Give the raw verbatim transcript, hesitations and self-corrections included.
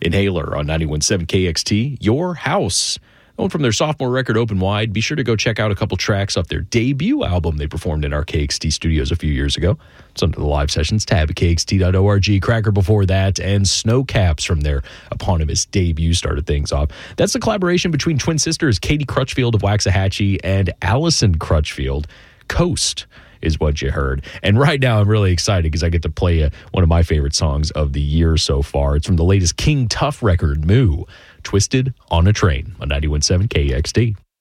Inhaler on ninety-one point seven K X T, Your House. Going from their sophomore record, Open Wide, be sure to go check out a couple tracks off their debut album they performed in our K X T studios a few years ago. It's under the live sessions tab at K X T dot org. Cracker before that, and Snowcaps from their eponymous debut started things off. That's the collaboration between twin sisters Katie Crutchfield of Waxahachie and Allison Crutchfield. Coast is what you heard. And right now I'm really excited because I get to play uh, one of my favorite songs of the year so far. It's from the latest King Tuff record, Moo, Twisted on a Train on ninety-one point seven K X T.